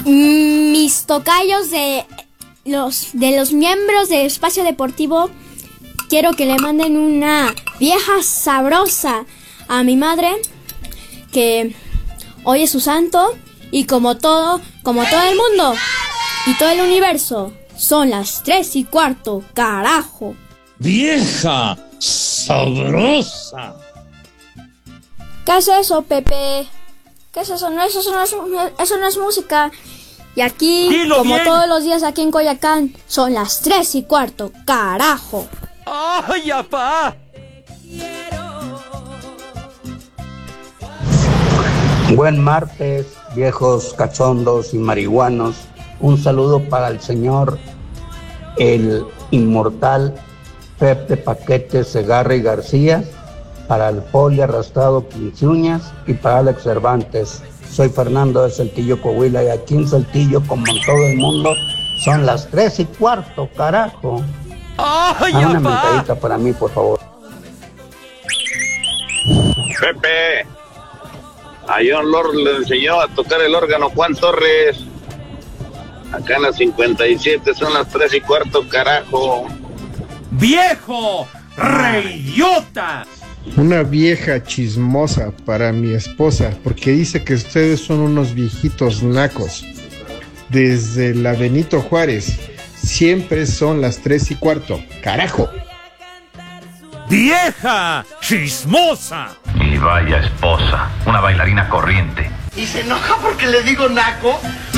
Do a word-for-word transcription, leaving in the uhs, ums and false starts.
Mis tocayos de los, de los miembros de Espacio Deportivo, quiero que le manden una vieja sabrosa a mi madre, que hoy es su santo, y como todo, como todo el mundo y todo el universo, son las tres y cuarto, carajo. ¡Vieja sabrosa! ¿Qué es eso, Pepe? ¿Qué es eso? No, eso, no es, eso no es música. Y aquí, Dilo como bien. todos los días aquí en Coyoacán, son las tres y cuarto, carajo. ¡Ay, apá! Buen martes, viejos cachondos y marihuanos. Un saludo para el señor, el inmortal Pepe Paquete Segarra y García, para el Poli Arrastrado Quince Uñas y para Alex Cervantes. Soy Fernando de Saltillo, Coahuila, y aquí en Saltillo, como en todo el mundo, son las tres y cuarto, carajo. ¡Ay, Ah, una apá! mentadita para mí, por favor. Pepe, a John Lord le enseñó a tocar el órgano Juan Torres. Acá en las cincuenta y siete son las tres y cuarto, carajo. ¡Viejo reyota! Una vieja chismosa para mi esposa, porque dice que ustedes son unos viejitos nacos. Desde la Benito Juárez, siempre son las tres y cuarto. ¡Carajo! ¡Vieja chismosa! Y vaya esposa, una bailarina corriente. ¿Y se enoja porque le digo naco?